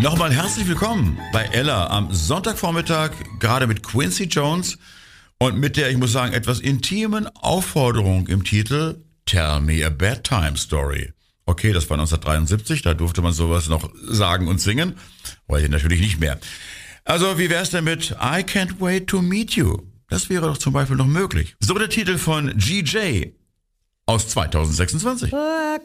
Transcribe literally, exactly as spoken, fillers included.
Nochmal herzlich willkommen bei Ella am Sonntagvormittag, gerade mit Quincy Jones und mit der, ich muss sagen, etwas intimen Aufforderung im Titel Tell Me a Bedtime Story. Okay, das war neunzehnhundertdreiundsiebzig, da durfte man sowas noch sagen und singen, heute natürlich nicht mehr. Also, wie wär's denn mit I Can't Wait to Meet You? Das wäre doch zum Beispiel noch möglich. So der Titel von G J aus zweitausendsechsundzwanzig.